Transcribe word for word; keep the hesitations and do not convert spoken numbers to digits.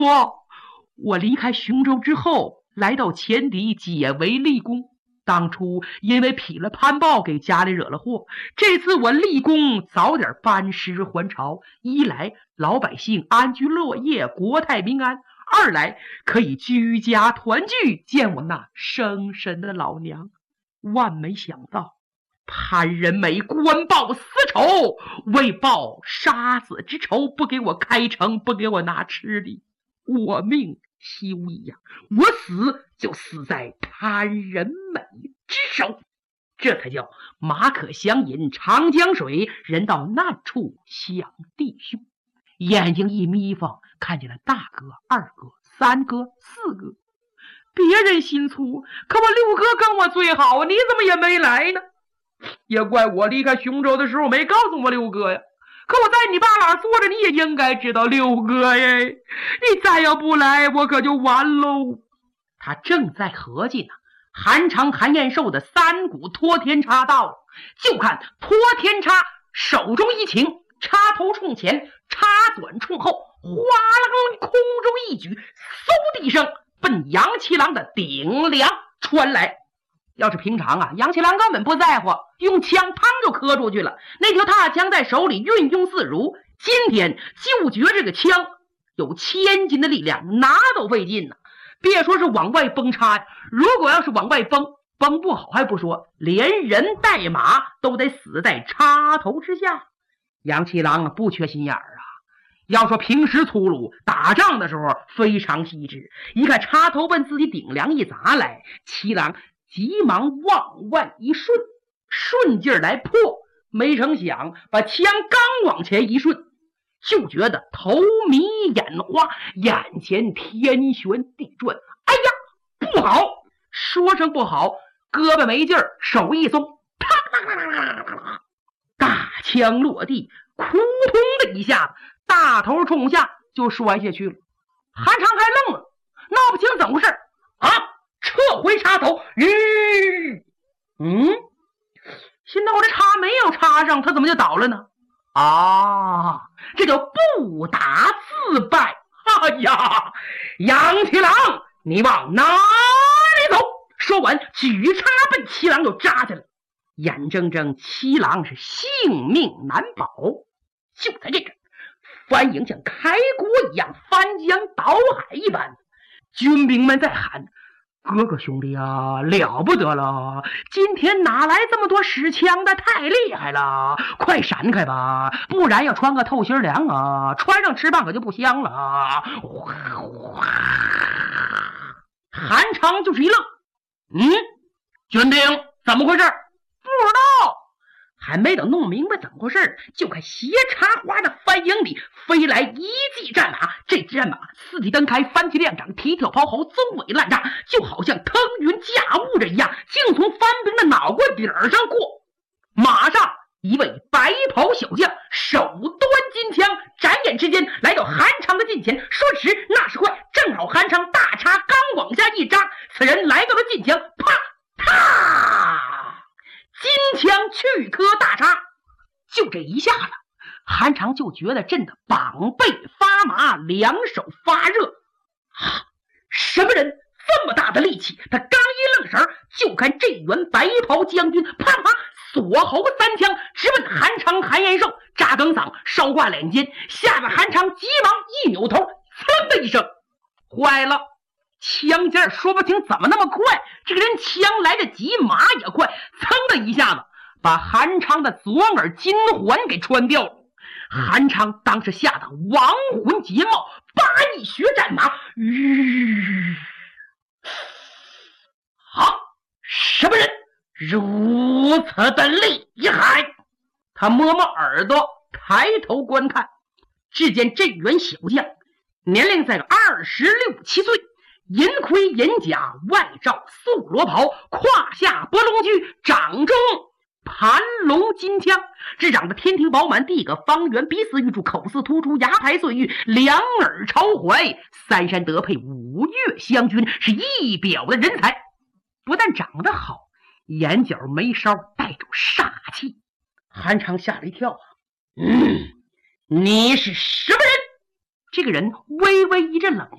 我我离开雄州之后，来到前敌解围立功。当初因为匹了潘豹给家里惹了祸，这次我立功早点班师还朝，一来老百姓安居乐业，国泰民安；二来可以居家团聚，见我那生身的老娘。万没想到潘仁美官报私仇，为报杀子之仇，不给我开城，不给我拿吃的，我命休矣呀！我死就死在潘仁美之手，这才叫马可相饮长江水，人到难处想弟兄。眼睛一眯缝，看见了大哥、二哥、三哥、四哥。别人心粗，可我六哥跟我最好，你怎么也没来呢？也怪我离开雄州的时候没告诉我六哥呀。可我在你爸哪坐着，你也应该知道六哥呀，你再要不来，我可就完喽。他正在合计呢，韩长、韩彦寿的三股托天叉到了，就看托天叉手中一擎，插头冲前，插短冲后，哗啦空中一举，嗖的一声奔杨七郎的顶梁穿来。要是平常啊，杨七郎根本不在乎，用枪砰就磕出去了，那条大枪在手里运用自如。今天就觉这个枪有千斤的力量，拿都费劲呢。别说是往外崩插呀，如果要是往外崩，崩不好还不说，连人带马都得死在插头之下。杨七郎啊，不缺心眼儿啊。要说平时粗鲁，打仗的时候非常细致。一看插头奔自己顶梁一砸来，七郎急忙往外一顺，顺劲儿来破，没成想把枪刚往前一顺，就觉得头迷眼花，眼前天旋地转。哎呀，不好！说声不好，胳膊没劲儿，手一松，啪！大枪落地，扑通的一下子，大头冲下就摔下去了。韩长还愣了，闹不清怎么回事啊！撤回插头，吁，嗯，现在我这插没有插上，他怎么就倒了呢？啊，这叫不打自败。哎呀，杨七郎，你往哪里走？说完，举叉奔七郎就扎去了。眼睁睁七郎是性命难保。就在这阵，翻营像开国一样，翻江倒海一般，军兵们在喊：哥哥兄弟啊，了不得了！今天哪来这么多使枪的？太厉害了！快闪开吧，不然要穿个透心凉啊！穿上吃饭可就不香了啊！韩长就是一愣，嗯，军兵怎么回事？不知道。还没等弄明白怎么回事，就看斜插花的翻营里飞来一骑战马。这支战马四蹄蹬开，翻蹄亮掌，蹄跳抛喉，鬃尾烂炸，就好像腾云驾雾着一样，竟从翻兵的脑瓜顶上过。马上一位白袍小将，手端金枪，眨眼之间来到韩长的近前。说时那时快，正好韩长大叉刚往下一扎，此人来到了近前，啪啪，金枪去磕大叉。就这一下子，韩长就觉得震得膀背发麻，两手发热。啊，什么人这么大的力气？他刚一愣神，就看这员白袍将军啪啪锁喉三枪，直奔韩长、韩延寿，扎梗嗓，烧挂脸肩，吓得韩长急忙一扭头，噌的一声，坏了！枪尖说不清怎么那么快，这个人枪来得急，马也快，噌的一下子把韩长的左耳金环给穿掉了。韩长当时吓得亡魂皆冒，叭一学战马，吁！好，什么人如此的厉害？他摸摸耳朵，抬头观看，只见这员小将年龄在个二十六七岁，银盔银甲，外罩素罗袍，胯下拨龙驹，掌中盘龙金枪，只长得天庭饱满，地个方圆，鼻似玉柱，口似突出，牙排碎玉，两耳朝怀，三山得配，五岳相均，是一表的人才。不但长得好，眼角眉梢带着煞气。韩长吓了一跳啊，嗯，你是什么人？这个人微微一阵冷